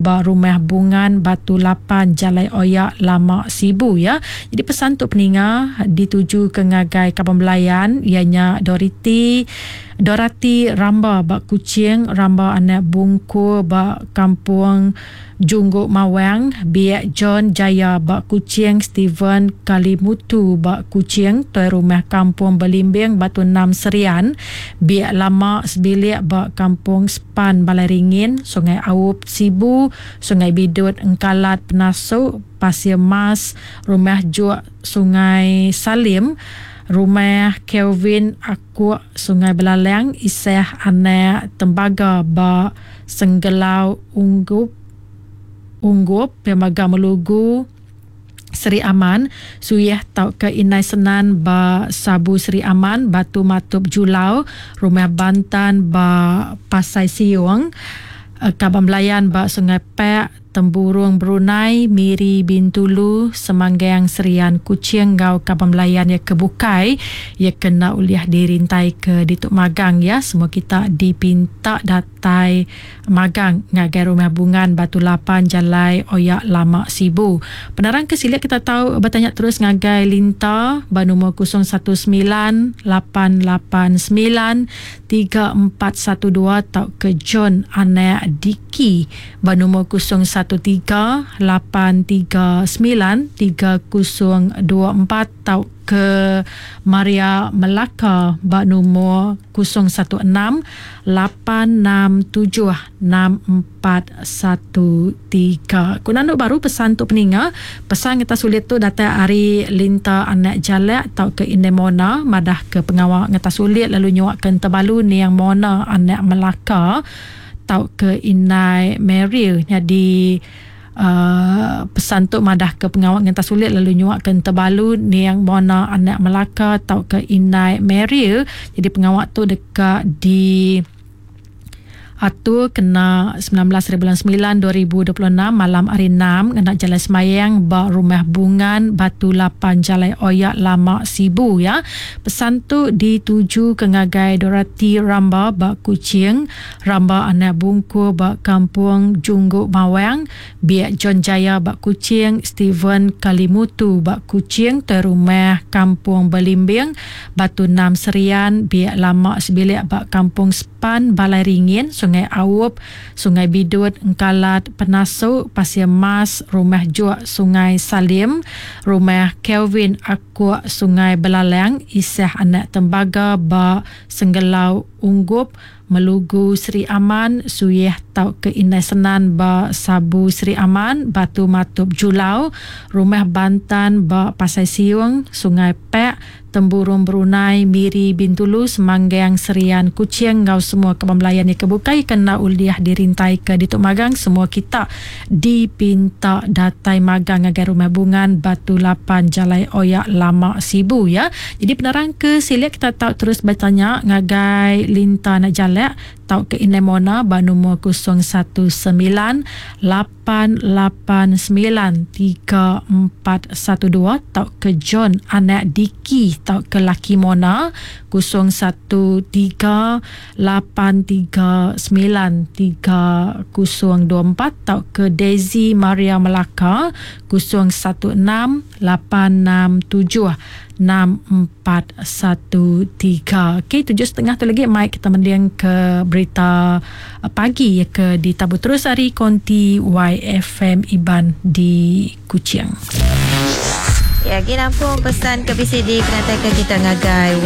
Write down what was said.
ba Rumah Bungan Batu Lapan Jalai Oyak Lama Sibu ya. Jadi pesan untuk peninga dituju ke ngagai Kapal Belayan ianya Dorati Ramba bak Kuching, Ramba anak bungku bak Kampung Jungguk Mawang, Biak John Jaya bak Kuching, Steven Kalimutu bak Kuching, Tuai Rumah Kampung Belimbing Batu 6 Serian, Biak Lama Sebilik bak Kampung Span Balai Ringin, Sungai Aup Sibu, Sungai Bidut Engkalat Penasuk, Pasir Mas, Rumah Juak Sungai Salim, Rumah Kelvin Akuk Sungai Belaleng, Iseh anak Tembaga ba Senggelau Unggup Pemaga Melugu Seri Aman, Suyeh tau ke Inai Senan ba Sabu Seri Aman, Batu Matup Julau, Rumah Bantan ba Pasai Siung, Kaban Belayan ba Sungai Pek, Temburung Brunei, Miri Bintulu, Semanggang Serian Kuching, Gau Kaban Belayan ya kebukai, ya kena uliah dirintai ke Dituk Magang ya. Semua kita dipinta datai magang ngagai Rumah Bungan Batu Lapan Jalai Oyak Lama Sibu. Penerang kesilik kita tahu bertanya terus ngagai Linta ba nombor 019 889 3412 tau ke John anak Diki ba nombor 013 839 3024 tau ke Maria Melaka ba nombor 016 867 6413. Kunano baru pesan tu peninga, pesan kita sulit tu data hari Linta anak Jalak tau ke Inemona madah ke pengawal ngata sulit lalu nyuakkan terbalu ni yang Mona anak Melaka tau ke Inai Meril. Jadi pesan tu madah ke pengawal ngata sulit lalu nyuakkan terbalu ni yang Mona anak Melaka tau ke Inai Meril. Jadi pengawal tu dekat di Atu kena 19/9/2026 malam hari 6 kena Jalan Semayang ba Rumah Bungan Batu Lapan Jalai Oyak Lama Sibu ya. Pesan tu dituju ke ngagai Dorati Ramba ba Kuching, Ramba anak bungku ba Kampung Jungguk Mawang, Biak John Jaya ba Kuching, Steven Kalimutu ba Kuching, Tuai Rumah Kampung Belimbing Batu 6 Serian, Biak Lama Sebilik ba Kampung Span Balai Ringin, Sungai Aup, Sungai Bidut Engkalat Penasuk, Pasir Mas, Rumah Juak Sungai Salim, Rumah Kelvin Akuk Sungai Belaleng, Iseh anak Tembaga ba Senggelau Unggup Melugu Seri Aman, Suyeh tau ke Inai Senan ba Sabu Seri Aman, Batu Matup Julau, Rumah Bantan ba Pasai Siung, Sungai Pek, Temburung Brunei, Miri Bintulu, Semanggang Serian Kuching, Gau semua Kaban Belayan ni kebukai kena uliah dirintai ke Dituk Magang. Semua kita dipinta datai magang agar Rumah Bungan Batu Lapan Jalai Oyak Lama Sibu ya. Jadi penerang ke silik kita tahu terus bertanya ngagai Linta nak Jalak tau ke Inemona ba nombor 019 889 3412 tau ke John anak Diki tau ke Laki Mona 013 839 3024 tau ke Daisy Maria Melaka 016 867 6413. Okey, 7.30 tu lagi Mike kita mendiang ke berita pagi ya ke di Tabu Terus Hari Konti YFM Iban di Kuching. Ya, kita nampung pesan ke PCD penantikan kita ngagai